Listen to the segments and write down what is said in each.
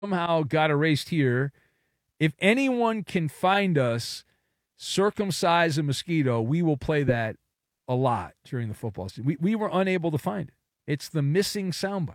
somehow got erased here. If anyone can find us, circumcise a mosquito, we will play that a lot during the football season. We were unable to find it. It's the missing soundbite.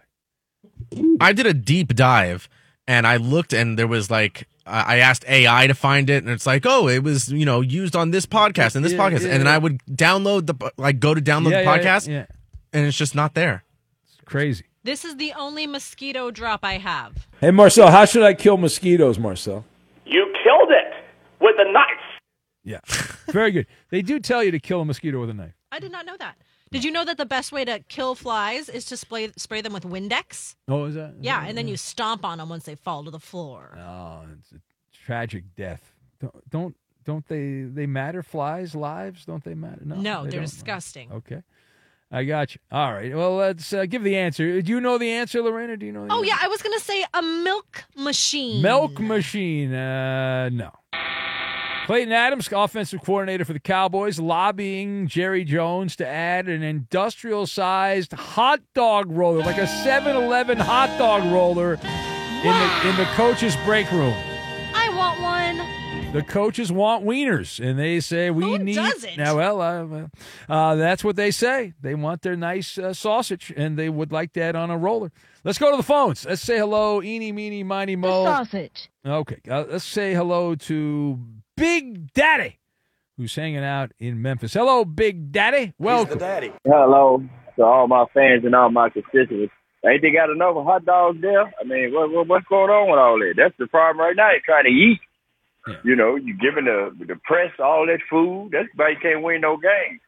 I did a deep dive, and I looked, and there was like I asked AI to find it, and it's like, oh, it was used on this podcast and this podcast, and then I would download go to download the podcast, and it's just not there. It's crazy. This is the only mosquito drop I have. Hey, Marcel, how should I kill mosquitoes, Marcel? You killed it with a knife. Yeah, very good. They do tell you to kill a mosquito with a knife. I did not know that. Did you know that the best way to kill flies is to spray them with Windex? Oh, is that? Yeah, and then you stomp on them once they fall to the floor. Oh, it's a tragic death. Don't they matter? Flies' lives, don't they matter? No, they're disgusting. Okay. I got you. All right. Well, let's give the answer. Do you know the answer, Lorena? Do you know the answer? Yeah. I was going to say a milk machine. Milk machine. No. Clayton Adams, offensive coordinator for the Cowboys, lobbying Jerry Jones to add an industrial-sized hot dog roller, like a 7-Eleven hot dog roller in the coach's break room. I want one. The coaches want wieners, and they say Who doesn't? Now, that's what they say. They want their nice sausage, and they would like that on a roller. Let's go to the phones. Let's say hello, eeny, meeny, miny, mo. The sausage. Okay, let's say hello to Big Daddy, who's hanging out in Memphis. Hello, Big Daddy. Welcome. He's the daddy. Hello to all my fans and all my constituents. Ain't they got enough hot dogs there? I mean, what's going on with all that? That's the problem right now. You're trying to eat. Yeah. You're giving the press all that food. That's why you can't win no games.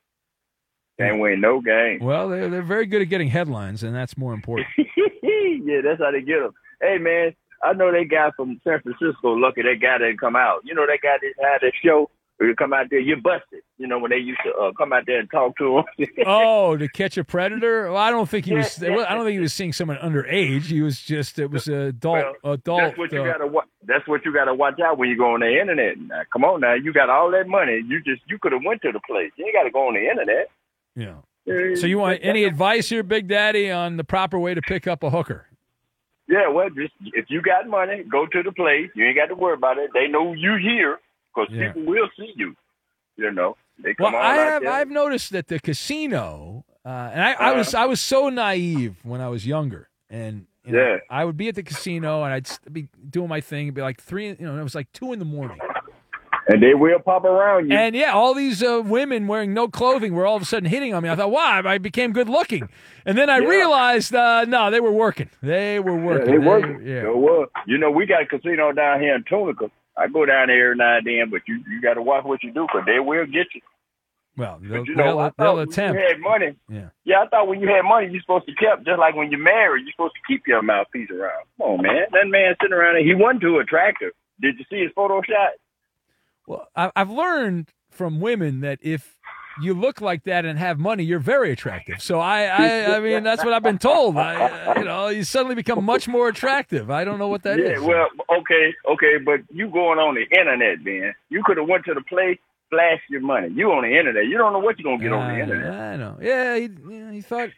Can't win no games. Well, they're very good at getting headlines, and that's more important. Yeah, that's how they get them. Hey, man, I know that guy from San Francisco, lucky that guy didn't come out. You know that guy that had that show where you come out there, you're busted. You know, when they used to come out there and talk to him. Oh, to catch a predator? Well, I don't think he was. I don't think he was seeing someone underage. He was just. It was adult. That's what you gotta. That's what you gotta watch out when you go on the internet. Now, come on, now you got all that money. You could have went to the place. You ain't got to go on the internet. Yeah. So you want any advice here, Big Daddy, on the proper way to pick up a hooker? Yeah, well, just if you got money, go to the place. You ain't got to worry about it. They know you here because people will see you. You know, they come on out there. I've noticed that the casino, and I was so naive when I was younger, and I would be at the casino and I'd be doing my thing. It'd be like 3, it was like 2 in the morning. And they will pop around you. And, all these women wearing no clothing were all of a sudden hitting on me. I thought, wow, I became good looking. And then I realized, no, they were working. They were working. Yeah, they working. You know, we got a casino down here in Tunica. I go down there every now and then, but you got to watch what you do because they will get you. Well, they'll attempt. When you had money, I thought when you had money, you're supposed to keep, just like when you're married, you're supposed to keep your mouthpiece around. Come on, man. That man sitting around there, he wasn't too attractive. Did you see his photo shot? Well, I've learned from women that if you look like that and have money, you're very attractive. So I mean, that's what I've been told. You suddenly become much more attractive. I don't know what that is. Yeah, well, okay, but you going on the internet, man. You could have went to the place, flash your money. You on the internet. You don't know what you're gonna get on the internet. I know. Yeah,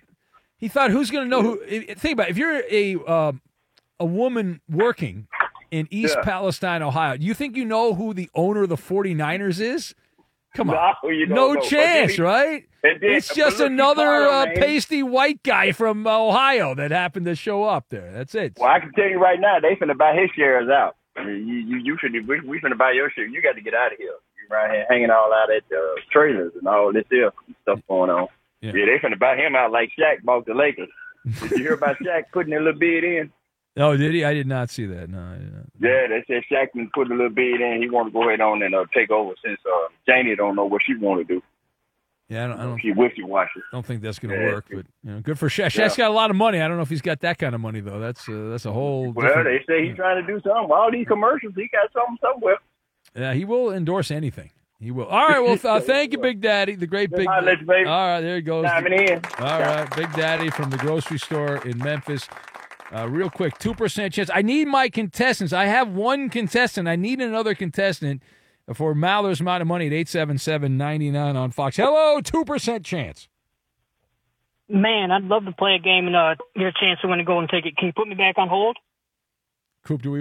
he thought who's gonna know who? Think about it. If you're a woman working in East Palestine, Ohio, do you think you know who the owner of the 49ers is? Come on. No chance, right? It's just another pasty white guy from Ohio that happened to show up there. That's it. Well, I can tell you right now, they finna buy his shares out. I mean, we finna buy your shares. You got to get out of here. You're right here hanging all out at trailers and all this stuff going on. Yeah, they finna buy him out like Shaq bought the Lakers. Did you hear about Shaq putting a little bid in? Oh, did he? I did not see that. No, I did not. Yeah, they said Shaq been putting a little bid in. He want to go ahead on and take over since Janie don't know what she want to do. Yeah, I don't. She wishy-washy. Don't think that's going to work, but good for Shaq. Shaq's got a lot of money. I don't know if he's got that kind of money though. That's a whole. Well, they say he's trying to do something. All these commercials, he got something somewhere. Yeah, he will endorse anything. He will. All right. Well, thank you, Big Daddy, the great Big. All right, there he goes. Timing in. All right, Big Daddy from the grocery store in Memphis. Real quick, 2% chance. I need my contestants. I have one contestant. I need another contestant for Maller's amount of money at 877-99 on Fox. Hello, 2% chance. Man, I'd love to play a game and get a chance to win a golden ticket. Can you put me back on hold? Coop, do we